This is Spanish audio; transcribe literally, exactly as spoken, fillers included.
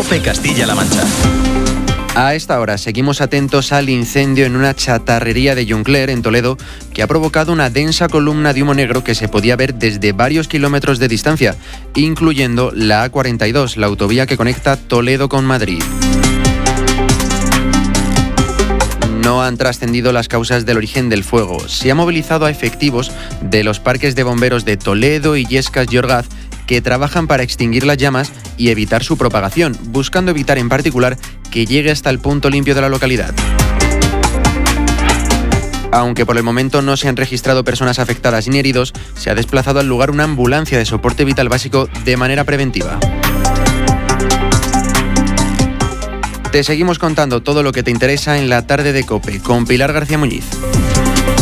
COPE Castilla-La Mancha. A esta hora seguimos atentos al incendio en una chatarrería de Juncler, en Toledo, que ha provocado una densa columna de humo negro que se podía ver desde varios kilómetros de distancia, incluyendo la A cuarenta y dos, la autovía que conecta Toledo con Madrid. No han trascendido las causas del origen del fuego. Se ha movilizado a efectivos de los parques de bomberos de Toledo, Illescas y Orgaz, que trabajan para extinguir las llamas y evitar su propagación, buscando evitar en particular que llegue hasta el punto limpio de la localidad. Aunque por el momento no se han registrado personas afectadas ni heridos, se ha desplazado al lugar una ambulancia de soporte vital básico de manera preventiva. Te seguimos contando todo lo que te interesa en la tarde de COPE con Pilar García Muñiz.